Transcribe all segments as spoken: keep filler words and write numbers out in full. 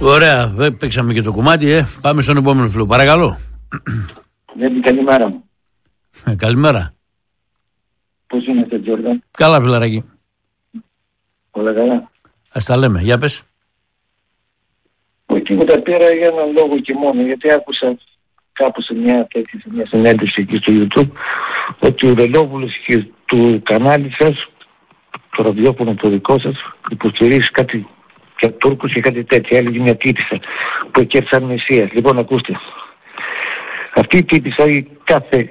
Ωραία, παίξαμε και το κομμάτι, ε. Πάμε στον επόμενο φίλο. Παρακαλώ. Ναι, καλημέρα μου. Ε, καλημέρα. Πώς είμαστε, Τζόρνταν? Καλά, φιλαράκι. Όλα καλά. Ας τα λέμε, για πες. Όχι, με τα πήρα για έναν λόγο και μόνο, γιατί άκουσα κάπου σε μια τέτοια, σε μια συνέντευξη εκεί στο YouTube, ότι ο Βελόπουλος και του κανάλι σας, το ραδιόφωνο το δικό σας, υποστηρίζει κάτι για Τούρκους και κάτι τέτοια. Έλεγε μια τύπισσα που εκέρσαν Μεσσίας. Λοιπόν, ακούστε. Αυτή η τύπισσα ή κάθε,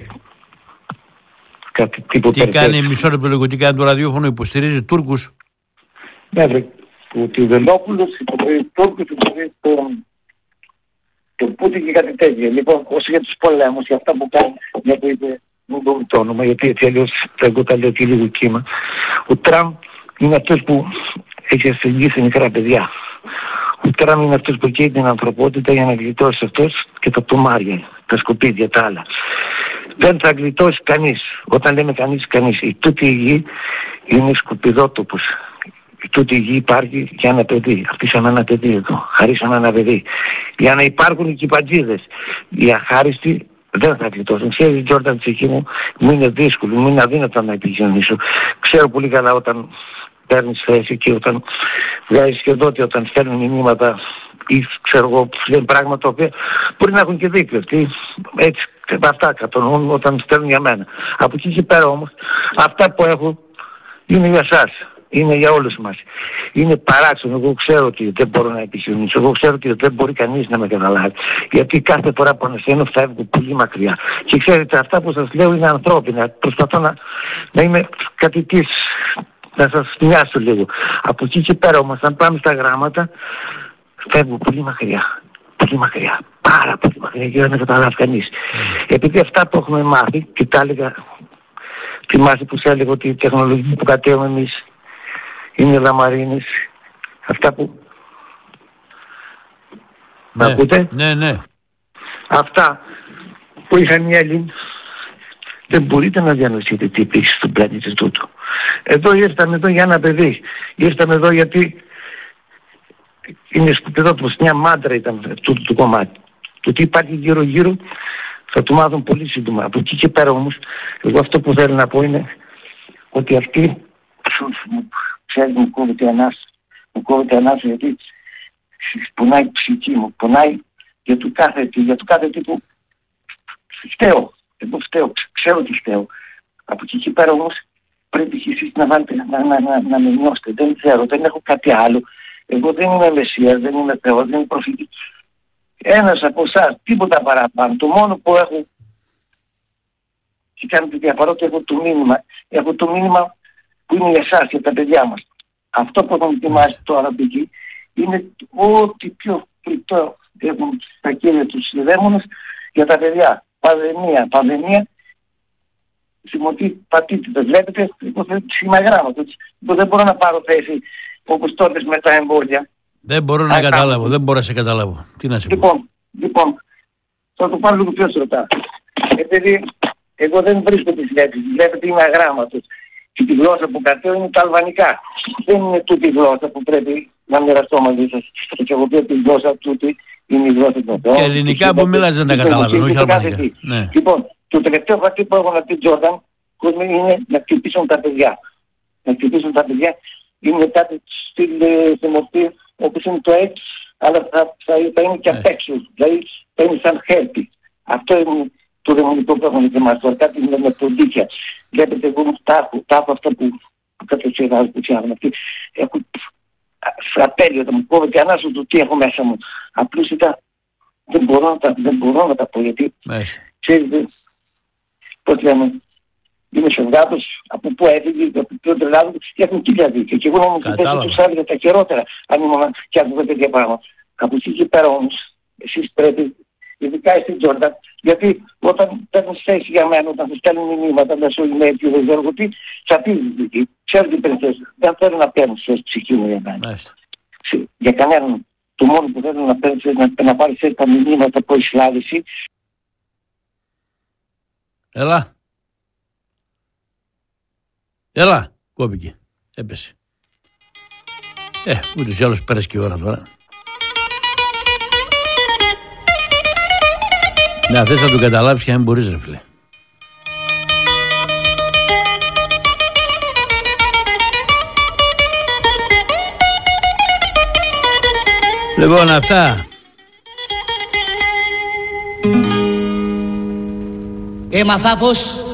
κάθε τύπο τι κάνει, μισό λεπτό λίγο, τι κάνει το ραδιόφωνο, υποστηρίζει Τούρκους. Ναι, βρε, ότι ο Βελόπουλος υποστηρίζει Τούρκους, υποστηρίζει τον το Πούτιν και κάτι τέτοιο. Λοιπόν, όσο για τους πολέμους, για αυτά που κάνει, για το είπε, μην πω το όνομα, γιατί έτσι αλλιώς εγώ τα λέω και λίγο κύμα. Ο Τραμπ είναι αυτός που έχει ασθενήσει μικρά παιδιά. Ο Τραμπ είναι αυτός που καίει την ανθρωπότητα για να γλιτώσει αυτός και τα τομάρια, τα σκουπίδια, τα άλλα. Δεν θα γλιτώσει κανείς. Όταν λέμε κανείς, κανείς. Η τούτη η γη είναι σκουπιδότοπος. Η τούτη η γη υπάρχει για ένα παιδί. Αφήσαμε ένα παιδί εδώ. Χαρίσαμε ένα παιδί. Για να υπάρχουν οι κυπατζίδες. Οι αχάριστοι δεν θα γλιτώσουν. Ξέρεις, Τζόρνταν, ψυχή μου, μου είναι δύσκολο, μου είναι αδύνατο να επικοινωνήσω. Ξέρω πολύ καλά όταν παίρνεις θέση και όταν βγάζεις και δότη, όταν στέλνουν μηνύματα ή ξέρω εγώ, λένε πράγματα τα οποία μπορεί να έχουν και δίκιο αυτοί. Έτσι, αυτά κατονοούν όταν στέλνουν για μένα. Από εκεί και πέρα όμως, αυτά που έχω είναι για σας. Είναι για όλους μας. Είναι παράξενο. Εγώ ξέρω ότι δεν μπορώ να επιχειρήσω. Εγώ ξέρω ότι δεν μπορεί κανείς να με καταλάβει. Γιατί κάθε φορά που ανασταίνω φεύγω πολύ μακριά. Και ξέρετε, αυτά που σας λέω είναι ανθρώπινα. Προσπαθώ να, να είμαι κάτι της, να σας μοιάσω λίγο. Από εκεί και πέρα όμως, αν πάμε στα γράμματα, φεύγω πολύ μακριά. Πολύ μακριά. Πάρα πολύ μακριά. Και δεν με καταλάβει κανείς. Mm. Επειδή αυτά που έχουμε μάθει, και τα έλεγα, θυμάσαι που σε έλεγα ότι η τεχνολογία που κατέχουμε εμείς είναι λαμαρίνες, αυτά που... Ναι, με ακούτε? Ναι, ναι. Αυτά που είχαν οι Έλληνες, δεν μπορείτε να διανοηθείτε τι υπήρξε στον πλανήτη τούτο. Εδώ ήρθαμε εδώ για ένα παιδί. Ήρθαμε εδώ γιατί είναι σκουπιδότοπος, μια μάντρα ήταν τούτο το κομμάτι. Το τι υπάρχει γύρω γύρω θα το μάθουν πολύ σύντομα. Από εκεί και πέρα όμως, εγώ αυτό που θέλω να πω είναι ότι αυτοί ξέρεις, μου κόβεται ανάσα. Μου κόβεται ανάσα γιατί πονάει η ψυχή μου. Πονάει για το κάθε τι, για το κάθε τι που φταίω. Εγώ φταίω, ξέρω τι φταίω. Από εκεί και πέρα όμως πρέπει και εσείς να βάλετε, να, να, να, να με νιώσετε. Δεν ξέρω, δεν έχω κάτι άλλο. Εγώ δεν είμαι Μεσσίας, δεν είμαι Θεός, δεν είμαι προφήτης. Ένας από εσάς, τίποτα παραπάνω. Το μόνο που έχω και κάνει τη διαφορά ότι έχω το μήνυμα. Έχω το μήνυμα που είναι για εσάς, για τα παιδιά μας. Αυτό που έχουν ετοιμάσει τώρα εκεί είναι ό,τι πιο φρικτό έχουν στα κύρια τους οι δαίμονες για τα παιδιά. Πανδημία, πανδημία, συμμετεί πατήτητες. Βλέπετε, σημαγράμματος. Δεν μπορώ να πάρω θέση όπως τότε με τα εμβόλια. Δεν μπορώ να καταλάβω, δεν μπορώ να σε καταλάβω. Τι να σε πω. Λοιπόν, λοιπόν, θα το πάρω λίγο πιο σωστά. Επειδή εγώ δεν βρίσκω τις λέξεις, βλέπετε είμαι αγράμματος. Και τη γλώσσα που κατέω είναι τα αλβανικά. Δεν είναι τούτη η γλώσσα που πρέπει να μοιραστώ μαζί σας. Και εγώ πει τη γλώσσα τούτη είναι η γλώσσα του Θεού. Και ελληνικά που μιλάς δεν τα καταλαβαίνω, όχι αλβανικά. Ναι. Λοιπόν, το τελευταίο χαρτί που έχω να πει, Τζόρνταν, είναι να χτυπήσουν τα παιδιά. Να χτυπήσουν τα παιδιά είναι κάτι στη μορφή όπως είναι το έτσι, αλλά θα, θα, θα είναι και απ' έξω. Δηλαδή θα είναι σαν χέρτη. Αυτό είναι το δαιμονικό που έχουν ετοιμάσει. Κάτι είναι με ποντίκια. Βλέπετε, εγώ τα έχω, τα έχω αυτά που κατευθυνάζω που φτιάχνω. Έχω φραπέλιο, θα μου κόβεται ανάσω το τι έχω μέσα μου. Απλώς ήταν, δεν μπορώ να τα, δεν μπορώ να τα πω γιατί, ξέρετε, πώς λέμε, είμαι σοβγάτος, από πού έφυγε, από ποιο τρελάδο και έχουν κύλια δίκαια. Και εγώ να μου πείτε τους άδεια τα χειρότερα, αν ήμουν και άκουγα τέτοια πράγματα. Από εκεί και πέρα όμως, εσείς πρέπει, ειδικά εσύ Τζόρνταν, γιατί όταν παίρνεις θέση για μένα, όταν σου στέλνουν μηνύματα μέσω email και δεν ξέρω τι, θα πεις δική. Ξέρω τι περιθέσεις. Δεν θέλω να παίρνεις θέση ψυχή μου για μένα. Για κανέναν. Το μόνο που θέλω να παίρνεις να, να πάρεις τα μηνύματα που έχεις λάβει εσύ. Έλα. Έλα. Κόπηκε. Έπεσε. Ε, ούτως ή άλλως πέρασε και η ώρα τώρα. Ναι, θες να το καταλάβεις και αν μπορείς, ρε φίλε. Λοιπόν, αυτά. Έμαθα πως